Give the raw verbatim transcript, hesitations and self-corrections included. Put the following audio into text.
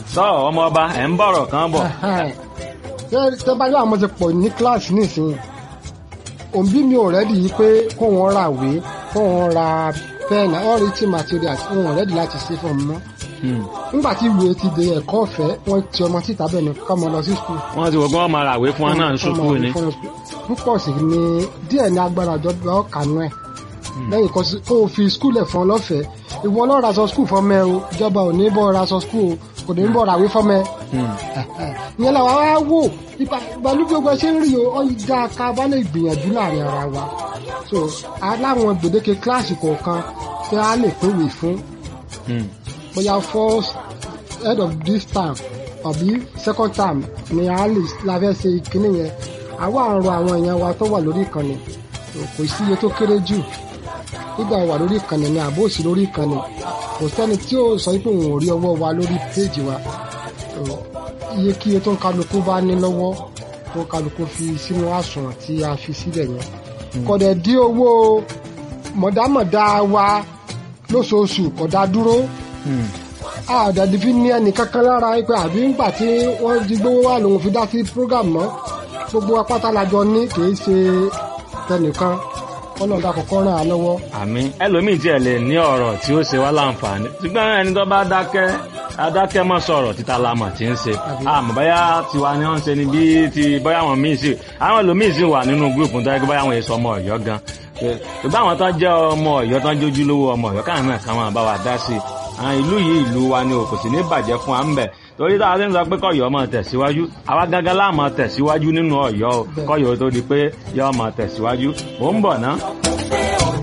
sọ ọmọ ọba ẹ̀ ń bọ̀rọ̀ kan bọ̀. tẹ́ bá yọ àwọn ọmọ ti pọ̀ ní kíláàsì nísìnyí òbí mi ò rẹ́dì yìí pé kó wọn ra ìwé kó wọn ra pẹ́ẹ̀nì all written materials wọn ò rẹ́dì láti ṣe fún ọmọ nígbà tí ìwé ti di ẹ̀kọ́ ọ̀fẹ́ wọ́n ti ọmọ síta bẹ́ẹ̀ ni kọ́ ọmọ lọ sí skul. wọ́n ti wọ́n gbọ́n máa ràwé fún wọn náà ṣùkú ni. púpọ̀ sí ni díẹ̀ ní agbára ìjọba ọ̀kanú ẹ̀ lẹ́yìn kó o fi skul ẹ̀ fún ọ lọ́fẹ̀ẹ́ ìwọ lọ́ọ́ ra aṣọ skul fọ́mọ ẹ o ìjọba ò ní bọ́ ra aṣọ skul o kò ní bọ́ ràwé fọ́mọ ẹ. ìyẹn làwọn á wò ìbàlú gbogbo ṣe ń rí o ọ ìdá ká bá lè gbìyànjú láàrin ara wa so aláwọn gbèdéke kíláàsì kọ̀ọ̀kan tí a lè péwé fún bóyá first head of this term àbí second term ni a lè la fẹ́ ṣe ìkíní yẹn àwa àrùn àwọn èèyàn wa tó wà lórí ìkànnì kò sí iye tó kéré jù nígbà wà lórí ìkànnì ni àbó òsì lórí ìkànnì kò sẹ́ni tí ó sọ pé òun ò rí ọwọ́ wa lórí péèjì wa iye kí iye tó ń kálukú bá ní lọ́wọ́ tó kálukú fi sínú àsùnwọ̀n tí a fi sílẹ̀ yẹn kò dẹ̀ dí owó mọ̀dámọ̀dá wa lóṣooṣù kò dá dúró àdàdì fi ní ẹnì kankan lára pé àbí ńgbà tí wọ́n di gbówó wà lòun fi dá sí program mọ́ gbogbo apáta làjọ ní kìí ṣe tẹnìkan ọlọ́dà kọ̀ọ̀kan ràn án lọ́wọ́. àmín ẹlòmíì tiẹ̀ lè ní ọ̀rọ̀ tí ó ṣe wá láǹfààní ṣùgbọ́n ẹni tó bá dákẹ́ adákẹ́ mọ́ sọ̀rọ̀ títa lamọ̀ tí ń ṣe àmọ́ báyà tiwa ni wọ́n ń ṣe ni bí ti báyà wọn míì sí àwọn ẹlòmíì sì wà nínú gúrùpù tó yẹ kí báyà wọn èso ọmọ Ọ̀yọ́ gan ṣùgbọ́n àwọn tó jẹ́ ọmọ Ọ̀yọ́ tó ń jójú lówó ọmọ Ọ̀yọ́ káwọn náà káwọn àbá wa dá sí i àwọn ìlú yìí ìlú wa ni o kò sì ní bàjẹ́ fún wa ń bẹ̀ torí táwa ti ń sọ pé kọ́yọ̀ máa tẹ̀síwájú àwa gángan láà máa tẹ̀síwájú nínú Ọ̀yọ́ kọ́yọ̀ tó di pé yọ́ máa tẹ̀síwájú ó ń bọ̀ ná.